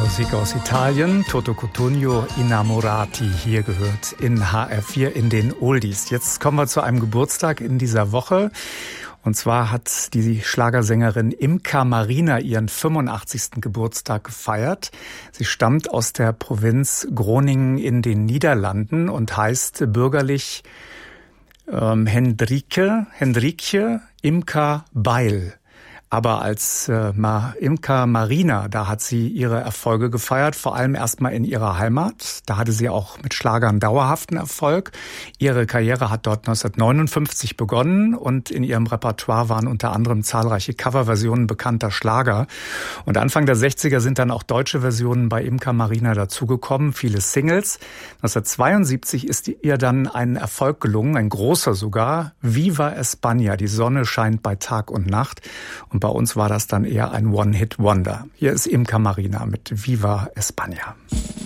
Musik aus Italien. Toto Cutugno, Innamorati, hier gehört in HR4 in den Oldies. Jetzt kommen wir zu einem Geburtstag in dieser Woche. Und zwar hat die Schlagersängerin Imka Marina ihren 85. Geburtstag gefeiert. Sie stammt aus der Provinz Groningen in den Niederlanden und heißt bürgerlich Hendrikje Imka Beil. Aber als Imka Marina, da hat sie ihre Erfolge gefeiert, vor allem erstmal in ihrer Heimat. Da hatte sie auch mit Schlagern dauerhaften Erfolg. Ihre Karriere hat dort 1959 begonnen und in ihrem Repertoire waren unter anderem zahlreiche Coverversionen bekannter Schlager. Und Anfang der 60er sind dann auch deutsche Versionen bei Imka Marina dazugekommen, viele Singles. 1972 ist ihr dann ein Erfolg gelungen, ein großer sogar, Viva España, die Sonne scheint bei Tag und Nacht. Und bei uns war das dann eher ein One-Hit-Wonder. Hier ist Imka Marina mit Viva España.